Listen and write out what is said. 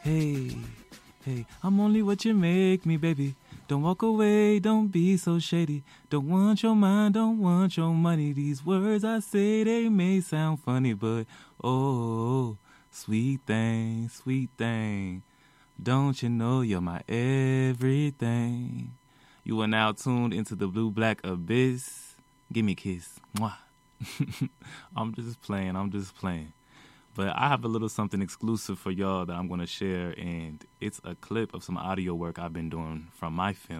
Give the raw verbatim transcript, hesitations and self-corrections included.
Hey, hey, I'm only what you make me, baby. Don't walk away, don't be so shady. Don't want your mind, don't want your money. These words I say, they may sound funny, but oh, sweet thing, sweet thing. Don't you know you're my everything? You are now tuned into the Blue Black Abyss. Give me a kiss. Mwah. I'm just playing, I'm just playing. But I have a little something exclusive for y'all that I'm going to share, and it's a clip of some audio work I've been doing from my film.